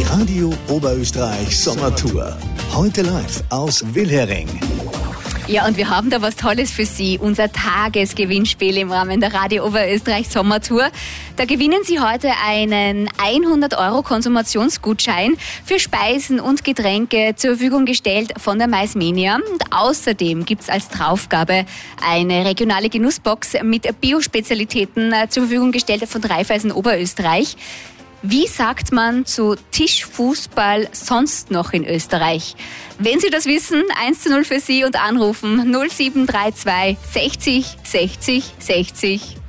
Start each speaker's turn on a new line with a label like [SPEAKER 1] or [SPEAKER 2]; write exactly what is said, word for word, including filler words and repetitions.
[SPEAKER 1] Radio Oberösterreich Sommertour. Heute live aus Wilhering.
[SPEAKER 2] Ja, und wir haben da was Tolles für Sie. Unser Tagesgewinnspiel im Rahmen der Radio Oberösterreich Sommertour. Da gewinnen Sie heute einen hundert Euro Konsumationsgutschein für Speisen und Getränke zur Verfügung gestellt von der Maismania. Und außerdem gibt's als Draufgabe eine regionale Genussbox mit Biospezialitäten zur Verfügung gestellt von Raiffeisen Oberösterreich. Wie sagt man zu Tischfußball sonst noch in Österreich? Wenn Sie das wissen, eins zu null für Sie und anrufen null sieben drei zwei sechzig sechzig sechzig